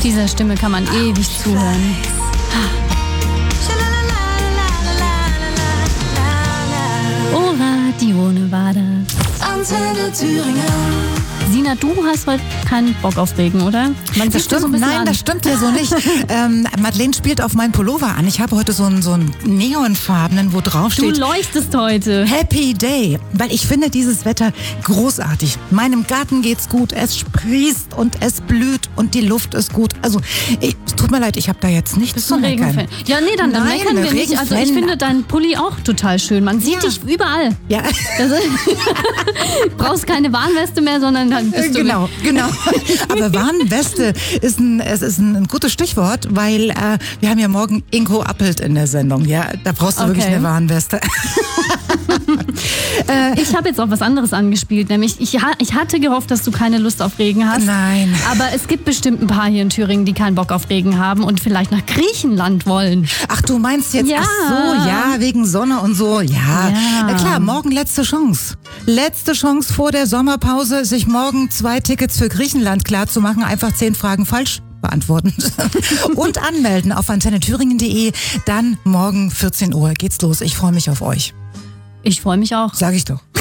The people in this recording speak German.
Dieser Stimme kann man ewig zuhören. Dione war das. Antenne Thüringen. Sina, du hast heute keinen Bock auf Regen, oder? Das stimmt, nein, das stimmt ja so nicht. Madeleine spielt auf meinen Pullover an. Ich habe heute so einen neonfarbenen, wo drauf steht... Du leuchtest heute. Happy Day. Weil ich finde dieses Wetter großartig. Meinem Garten geht's gut. Es sprießt und es blüht und die Luft ist gut. Also, es tut mir leid, ich habe da jetzt nichts zu meckern. Ja, nee, dann meckern wir nicht. Also ich finde deinen Pulli auch total schön. Man sieht dich überall. Ja. Brauchst keine Warnweste mehr, sondern dann bist du... Genau. Aber Warnweste ist ein gutes Stichwort, weil wir haben ja morgen Ingo Appelt in der Sendung. Ja, da brauchst du wirklich eine Warnweste. Ich habe jetzt auch was anderes angespielt, nämlich ich hatte gehofft, dass du keine Lust auf Regen hast. Nein. Aber es gibt bestimmt ein paar hier in Thüringen, die keinen Bock auf Regen haben und vielleicht nach Griechenland wollen. Ach, du meinst jetzt, ja. Ach so, ja, wegen Sonne und so, ja. Na klar, morgen letzte Chance. Letzte Chance vor der Sommerpause, sich morgen 2 Tickets für Griechenland klarzumachen, einfach 10 Fragen falsch beantworten und anmelden auf antennethüringen.de. Dann morgen 14 Uhr geht's los. Ich freue mich auf euch. Ich freue mich auch. Sag ich doch.